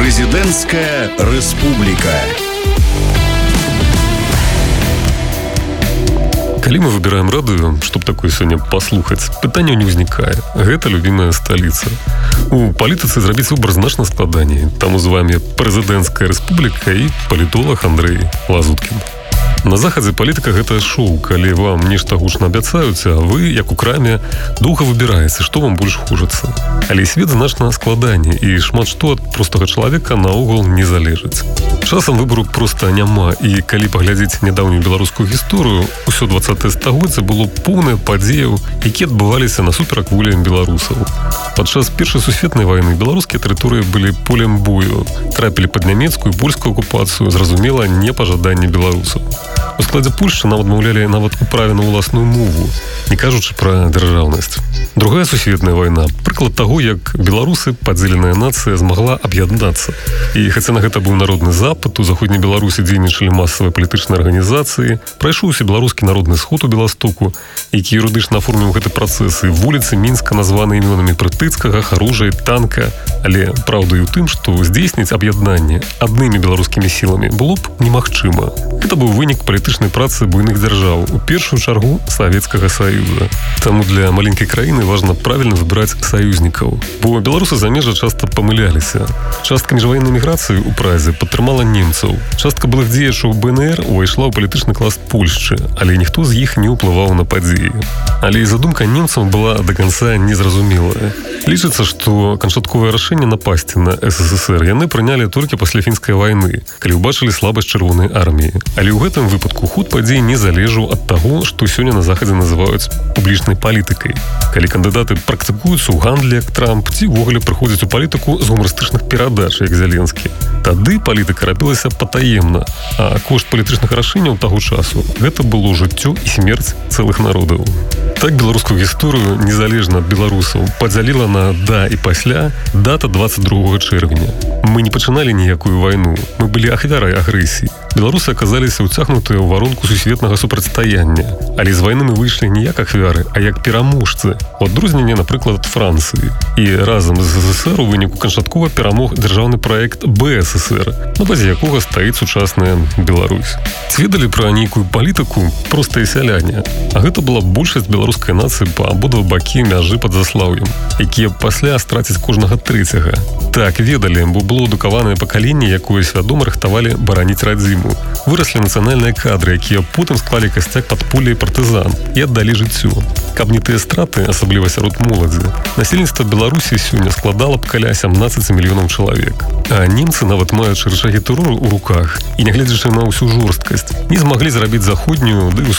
Прэзідэнцкая рэспубліка. Калі мы выбираем радыё, чтоб такое сёння паслухаць, пытанняў не ўзнікае. Гэта любімая сталіца. У палітыцы зрабіць выбар значна складаней. Таму з вами Прэзідэнцкая рэспубліка і палітолог Андрэй Лазуткін. На захадзе палітыка гэта шоу, калі вам нешта гучна абяцаюць, а вы, як у краме, доўга выбіраеце, што вам больш хочацца. Але свет значна складаней, і шмат што ад простага чалавека наогул не залежыць. Часам выбару проста няма, і калі паглядзець нядаўнюю беларускую гісторыю, усё 20-е стагоддзе было поўнае падзеяў, якія адбываліся насуперак волям беларусаў. Падчас Першай сусветнай вайны беларускія тэрыторыі былі полем бою, трапілі пад нямецкую і польскую акупацыю, зразумела, не па жаданні беларусаў. У складзе Польшчы нам адмаўлялі нават у праве на ўласную мову, не кажучы пра дзяржаўнасць. Другая сусветная вайна – прыклад таго, як беларусы, падзеленая нацыя, змагла аб'яднацца. І хаця на гэта быў народны запад, у заходняй Беларусі дзейнічалі масавыя палітычныя арганізацыі, прайшоўся беларускі народны сход у Беластоку, які юрыдычна аформіў гэты працэс, і вуліцы Мінска названы імёнамі Прытыцкага, Харужа і Танка. Але праўда і ў тым, што здзейсніць аб'яднанне аднымі беларускімі сіламі было б немагчыма. Гэта быў вынік палітычнай працы буйных дзяржаў, у першую чаргу Савецкага Саюза. Таму для маленькай краіны важна правільна выбіраць саюзнікаў. Бо беларусы замежжа часта памыляліся. Частка міжваеннай міграцыі ў Празе падтрымала немцаў. Частка былых дзеячаў БНР увайшла ў палітычны клас Польшчы, але ніхто з іх не ўплываў на падзеі. Але і задумка немцаў была да канца незразумелая. Лічыцца, што канчатковае рашэнне напасці на СССР яны прынялі толькі пасля фінскай вайны, калі ўбачылі слабасць чырвонай арміі. Але ў гэтым выпадку ход падзей не залежаў ад таго, што сёння на захадзе называюць публічнай палітыкай. Калі кандыдаты практыкуюцца ў гандлі, як Трамп, ці ўвогуле прыходзяць у палітыку з гумарыстычных перадач, як Зеленскі. Тады палітыка рабілася патаемна, а кошт палітычных рашэнняў таго часу – гэта было жыццё і смерць цэлых народаў. Так беларускую гісторыю, незалежна ад беларусаў, падзяліла на «да» і «пасля» дата 22 чэрвеня. Мы не пачыналі ніякую вайну, мы былі ахвярай агрэсіі. Беларусы аказаліся ўцягнутыя ў варонку сусветнага супрацьстаяння. Але з вайны мы выйшлі не як ахвяры, а як пераможцы. У адрозненне, напрыклад, ад Францыі. І разам з СССР у выніку канчаткова перамог дзяржаўны праект БССР, на базе якога стаіць сучасная Беларусь. Ці ведалі пра нейкую палітыку простыя сяляне, а гэта была большасць беларускай нацыі па абодва бакі мяжы пад Заслаўем, якія пасля страцяць кожнага трэцяга. Так, ведалі, бо было адукаванае пакаленне, якое свядома рыхтавалі бараніць радзіму. Выраслі нацыянальныя кадры, якія потым склалі касцяк падполля і партызан і аддалі жыццю. Каб не тыя страты, асабліва сярод моладзі, насельніцтва Беларусі сёння складала б каля 17 мільёнаў чалавек. А немцы, нават маючы рычагі тэрору ў руках і нягледзячы на ўсю жорсткасць, не змаглі зрабіць заходнюю, ды